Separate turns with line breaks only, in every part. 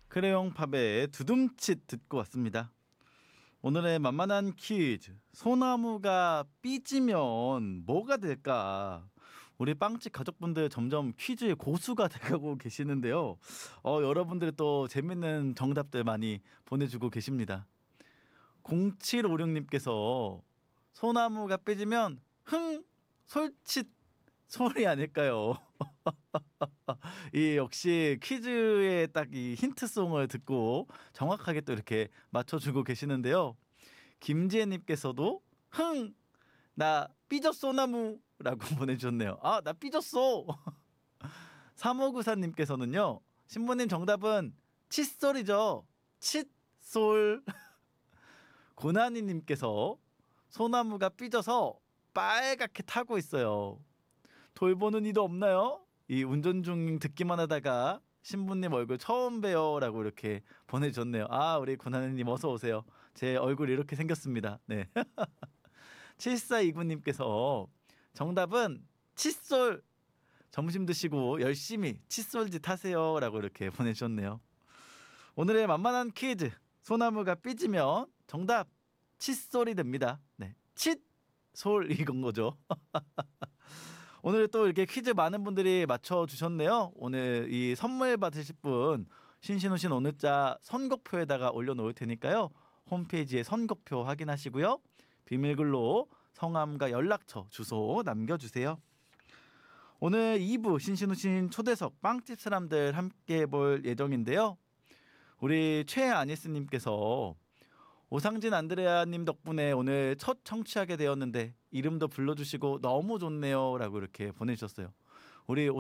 크레용팝의 두둠칫 듣고 왔습니다. 오늘의 만만한 퀴즈. 소나무가 삐지면 뭐가 될까? 우리 빵집 가족분들 점점 퀴즈의 고수가 돼가고 계시는데요. 여러분들이 또 재밌는 정답들 많이 보내주고 계십니다. 0756님께서 소나무가 삐지면 솔칫 소리 아닐까요? 이 역시 퀴즈의 딱 이 힌트송을 듣고 정확하게 또 이렇게 맞춰주고 계시는데요. 김지혜님께서도 나 삐졌어 나무라고 보내주셨네요. 아, 나 삐졌어. 3594님께서는요. 신부님 정답은 칫솔이죠. 칫솔. 고난이님께서 소나무가 삐져서 빨갛게 타고 있어요. 돌보는 이도 없나요? 이 운전 중 듣기만 하다가 신부님 얼굴 처음 봬요라고 이렇게 보내줬네요. 아, 우리 고난이님 어서 오세요. 제 얼굴이 이렇게 생겼습니다. 네. 7429님께서 정답은 칫솔. 점심 드시고 열심히 칫솔짓 하세요라고 이렇게 보내주셨네요. 오늘의 만만한 퀴즈. 소나무가 삐지면 정답 칫솔이 됩니다. 네, 칫솔 이건 거죠. 오늘 또 이렇게 퀴즈 많은 분들이 맞춰주셨네요. 오늘 이 선물 받으실 분 신신우신 오늘자 선곡표에다가 올려놓을 테니까요. 홈페이지에 선곡표 확인하시고요. 비밀글로 성함과 연락처 주소 남겨주세요. 오늘 2부 신신우신 초대석 빵집 사람들 함께 볼 예정인데요. 우리 최아니스님께서 오상진 안드레아님 덕분에 오늘 첫 청취하게 되었는데 이름도 불러주시고 너무 좋네요 라고 이렇게 보내주셨어요. 우리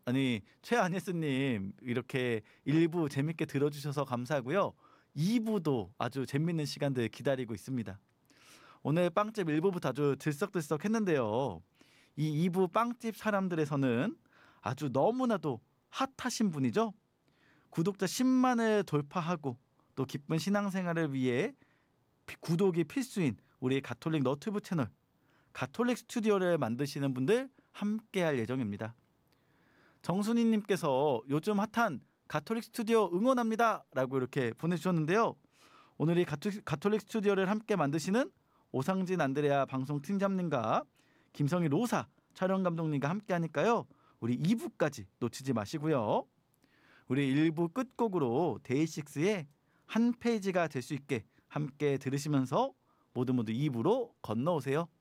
최아니스님 이렇게 1부 재밌게 들어주셔서 감사하고요. 2부도 아주 재밌는 시간들 기다리고 있습니다. 오늘 빵집 1부부터 아주 들썩들썩 했는데요. 이 2부 빵집 사람들에서는 아주 너무나도 핫하신 분이죠. 구독자 10만을 돌파하고 또 기쁜 신앙생활을 위해 구독이 필수인 우리 가톨릭 너튜브 채널 가톨릭 스튜디오를 만드시는 분들 함께 할 예정입니다. 정순희님께서 요즘 핫한 가톨릭 스튜디오 응원합니다 라고 이렇게 보내주셨는데요. 오늘 이 가톨릭 스튜디오를 함께 만드시는 오상진 안드레아 방송팀장님과 김성희 로사 촬영감독님과 함께 하니까요. 우리 2부까지 놓치지 마시고요. 우리 1부 끝곡으로 데이식스의 한 페이지가 될 수 있게 함께 들으시면서 모두 2부로 건너오세요.